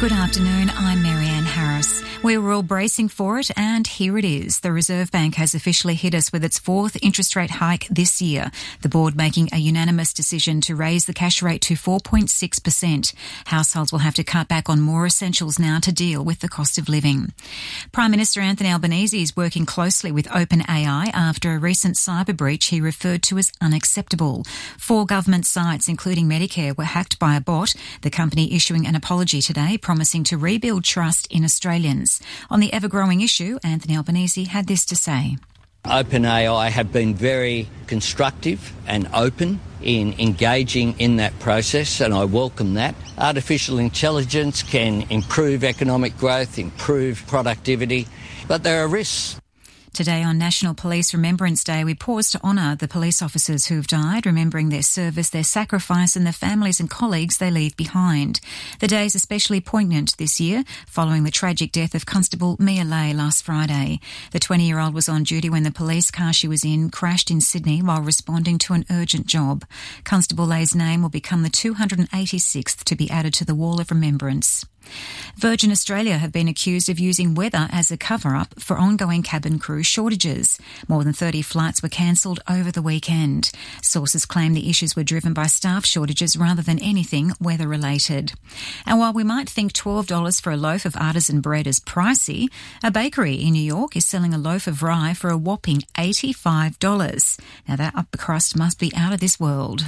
Good afternoon, I'm Marianne Harris. We were all bracing for it, and here it is. The Reserve Bank has officially hit us with its fourth interest rate hike this year, the board making a unanimous decision to raise the cash rate to 4.6%. Households will have to cut back on more essentials now to deal with the cost of living. Prime Minister Anthony Albanese is working closely with OpenAI after a recent cyber breach he referred to as unacceptable. 4 government sites, including Medicare, were hacked by a bot, the company issuing an apology today, promising to rebuild trust in Australians. On the ever-growing issue, Anthony Albanese had this to say. OpenAI have been very constructive and open in engaging in that process, and I welcome that. Artificial intelligence can improve economic growth, improve productivity, but there are risks. Today on National Police Remembrance Day, we pause to honour the police officers who have died, remembering their service, their sacrifice and the families and colleagues they leave behind. The day is especially poignant this year, following the tragic death of Constable Mia Lay last Friday. The 20-year-old was on duty when the police car she was in crashed in Sydney while responding to an urgent job. Constable Lay's name will become the 286th to be added to the Wall of Remembrance. Virgin Australia have been accused of using weather as a cover-up for ongoing cabin crew shortages. More than 30 flights were cancelled over the weekend. Sources claim the issues were driven by staff shortages rather than anything weather-related. And while we might think $12 for a loaf of artisan bread is pricey, a bakery in New York is selling a loaf of rye for a whopping $85. Now that upper crust must be out of this world.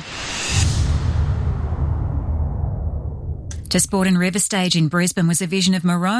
To sport and river stage in Brisbane was a vision of Maroon.